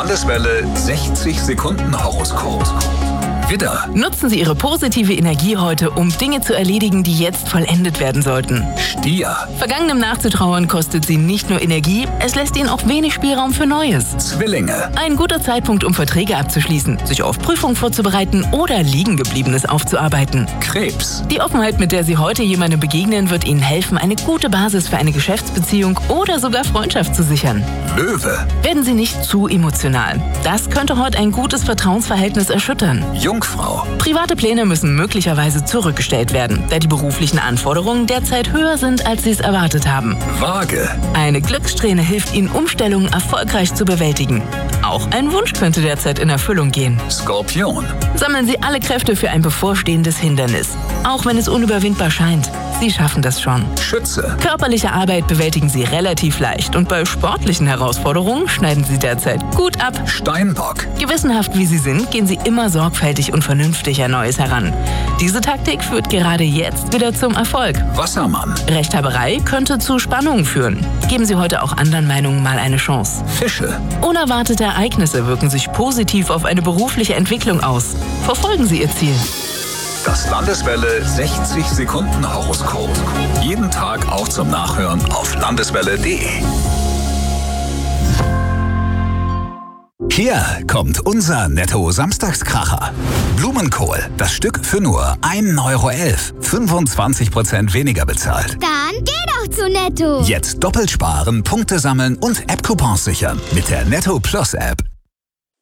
Landeswelle 60 Sekunden Horoskop. Widder. Nutzen Sie Ihre positive Energie heute, um Dinge zu erledigen, die jetzt vollendet werden sollten. Stier. Vergangenem nachzutrauern kostet Sie nicht nur Energie, es lässt Ihnen auch wenig Spielraum für Neues. Zwillinge. Ein guter Zeitpunkt, um Verträge abzuschließen, sich auf Prüfungen vorzubereiten oder Liegengebliebenes aufzuarbeiten. Krebs. Die Offenheit, mit der Sie heute jemandem begegnen, wird Ihnen helfen, eine gute Basis für eine Geschäftsbeziehung oder sogar Freundschaft zu sichern. Löwe. Werden Sie nicht zu emotional. Das könnte heute ein gutes Vertrauensverhältnis erschüttern. Jungfrau. Private Pläne müssen möglicherweise zurückgestellt werden, da die beruflichen Anforderungen derzeit höher sind, als Sie es erwartet haben. Waage. Eine Glückssträhne hilft Ihnen, Umstellungen erfolgreich zu bewältigen. Auch ein Wunsch könnte derzeit in Erfüllung gehen. Skorpion. Sammeln Sie alle Kräfte für ein bevorstehendes Hindernis. Auch wenn es unüberwindbar scheint. Sie schaffen das schon. Schütze. Körperliche Arbeit bewältigen Sie relativ leicht und bei sportlichen Herausforderungen schneiden Sie derzeit gut ab. Steinbock. Gewissenhaft wie Sie sind, gehen Sie immer sorgfältig und vernünftig an Neues heran. Diese Taktik führt gerade jetzt wieder zum Erfolg. Wassermann. Rechthaberei könnte zu Spannungen führen. Geben Sie heute auch anderen Meinungen mal eine Chance. Fische. Unerwartete Ereignisse wirken sich positiv auf eine berufliche Entwicklung aus. Verfolgen Sie Ihr Ziel. Das Landeswelle 60 Sekunden Horoskop. Jeden Tag auch zum Nachhören auf landeswelle.de. Hier kommt unser Netto-Samstagskracher. Blumenkohl, das Stück für nur 1,11 €. 25% weniger bezahlt. Dann geh doch zu Netto. Jetzt doppelt sparen, Punkte sammeln und App-Coupons sichern mit der Netto Plus App.